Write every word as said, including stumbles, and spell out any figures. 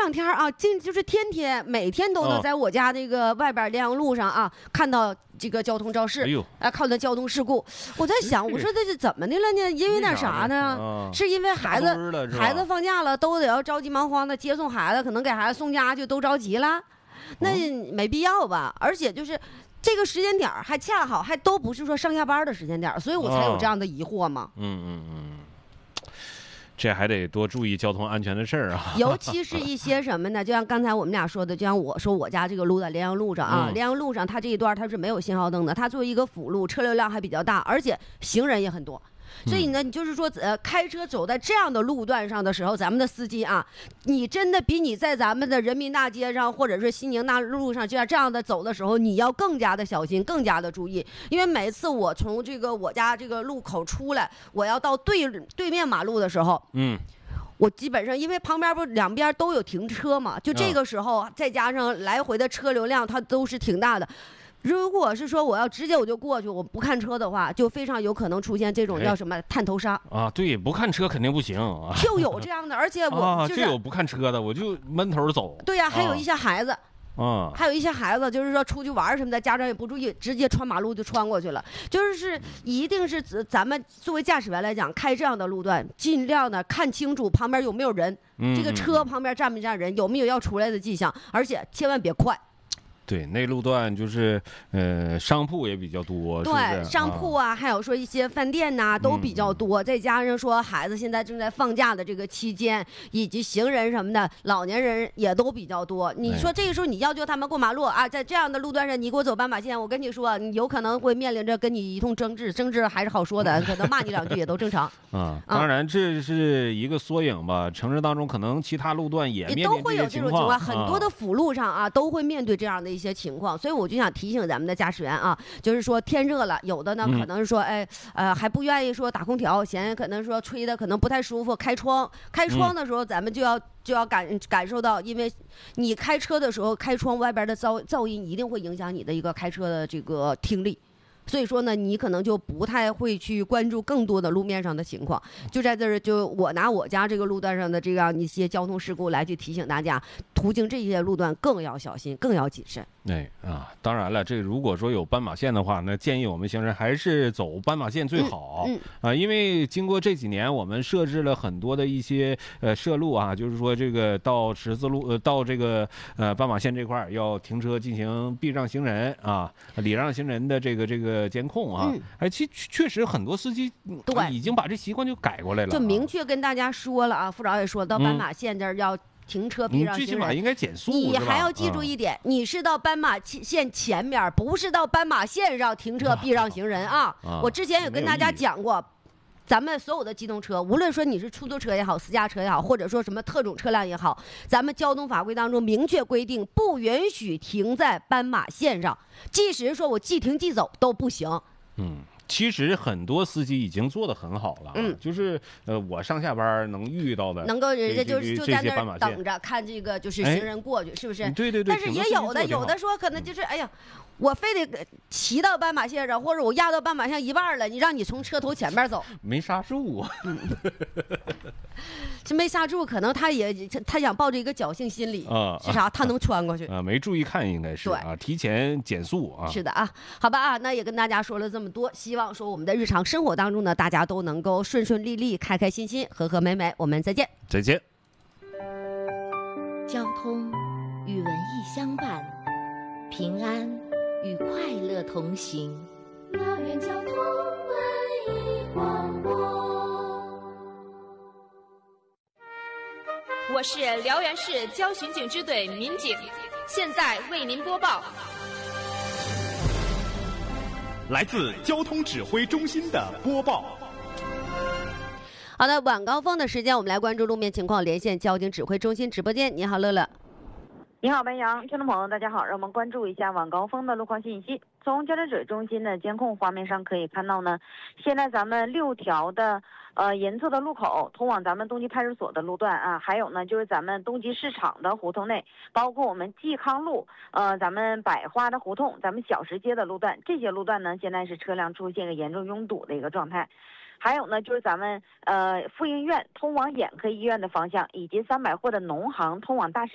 两天啊，近就是天天每天都能在我家这个外边连阳路上啊、哦、看到这个交通肇事，哎呦，啊，看到交通事故。我在想，我说这是怎么的了呢？因为点啥呢？啊、是因为孩子孩子放假了，都得要着急忙慌的接送孩子，可能给孩子送家去，都着急了，那没必要吧？而且就是这个时间点还恰好还都不是说上下班的时间点，所以我才有这样的疑惑嘛。 嗯嗯嗯。这还得多注意交通安全的事儿啊， 尤其是一些什么呢？就像刚才我们俩说的，就像我说我家这个路在连阳路上啊，嗯、连阳路上它这一段它是没有信号灯的，它作为一个辅路，车流量还比较大，而且行人也很多。所以呢，你就是说，呃，开车走在这样的路段上的时候，咱们的司机啊，你真的比你在咱们的人民大街上或者是西宁大路上这样这样的走的时候，你要更加的小心，更加的注意。因为每次我从这个我家这个路口出来，我要到对对面马路的时候，嗯。我基本上因为旁边不两边都有停车嘛，就这个时候再加上来回的车流量，它都是挺大的。如果是说我要直接我就过去，我不看车的话，就非常有可能出现这种叫什么探头杀啊！对，不看车肯定不行啊。 就有这样的，而且我、就是、 啊，就有不看车的，我就闷头走。 对呀、啊，还有一些孩子。 啊， 还有一些孩子，就是说出去玩什么的，家长也不注意，直接穿马路就穿过去了。就是一定是咱们作为驾驶员来讲，开这样的路段，尽量的看清楚旁边有没有人，嗯、这个车旁边站没站人，有没有要出来的迹象，而且千万别快。 对，那路段就是呃商铺也比较多， 对， 是是商铺啊，啊还有说一些饭店呐、啊、都比较多、嗯，再加上说孩子现在正在放假的这个期间，以及行人什么的，老年人也都比较多。你说这个时候你要求他们过马路啊，在这样的路段上你给我走斑马线，我跟你说，你有可能会面临着跟你一通争执，争执还是好说的，可能骂你两句也都正常。 啊，当然这是一个缩影吧，城市当中可能其他路段也面临都会有这种情况，很多的辅路上啊、 啊都会面对这样的一些情况，所以我就想提醒咱们的驾驶员啊，就是说天热了，有的呢可能是说，哎，呃，还不愿意说打空调，嫌可能说吹的可能不太舒服，开窗，开窗的时候咱们就要就要感感受到，因为你开车的时候开窗外边的噪噪音一定会影响你的一个开车的这个听力。所以说呢，你可能就不太会去关注更多的路面上的情况。就在这儿，就我拿我家这个路段上的这样一些交通事故来去提醒大家，途经这些路段更要小心，更要谨慎。 哎啊，当然了，这如果说有斑马线的话，那建议我们行人还是走斑马线最好。嗯，嗯啊，因为经过这几年，我们设置了很多的一些呃设路啊，就是说这个到十字路呃到这个呃斑马线这块要停车进行避让行人啊，礼让行人的这个这个监控啊。嗯、哎，其确实很多司机对、啊、已经把这习惯就改过来了， 就明确跟大家说了啊，副长也说到斑马线这儿要。停车避让行人， 最起码应该减速。 你还要记住一点，你是到斑马线前面，不是到斑马线上停车避让行人啊！啊我之前也跟大家讲过，咱们所有的机动车，无论说你是出租车也好，私家车也好，或者说什么特种车辆也好，咱们交通法规当中明确规定，不允许停在斑马线上，即使说我即停即走都不行。 嗯。其实很多司机已经做得很好了，嗯，就是呃，我上下班能遇到的， 能够人家就就在那儿等着看这个，就是行人过去，哎、是不是？ 对对对。 但是也有的，有的说可能就是，哎呀，我非得骑到斑马线上，或者我压到斑马线一半了，你让你从车头前面走， 没刹住啊。嗯这没刹住，可能他也他想抱着一个侥幸心理啊，是啥？他能穿过去啊？没注意看，应该是啊，提前减速啊。 是的啊，好吧啊，那也跟大家说了这么多，希望说我们的日常生活当中呢，大家都能够顺顺利利、开开心心、和和美美。我们再见， 再见。 交通与文艺相伴，平安与快乐同行。 辽源交通文艺广播。 我是辽源市交巡警支队民警，现在为您播报。 来自交通指挥中心的播报。 好的，晚高峰的时间，我们来关注路面情况，连线交警指挥中心直播间。你好，乐乐。 你好，白杨，听众朋友，大家好，让我们关注一下晚高峰的路况信息。从交通指挥中心的监控画面上可以看到呢，现在咱们六条的呃沿侧的路口通往咱们东极派出所的路段啊，还有呢就是咱们东极市场的胡同内，包括我们冀康路、呃咱们百花的胡同、咱们小石街的路段，这些路段呢现在是车辆出现一个严重拥堵的一个状态。还有呢，就是咱们呃妇婴院通往眼科医院的方向，以及三百货的农行通往大石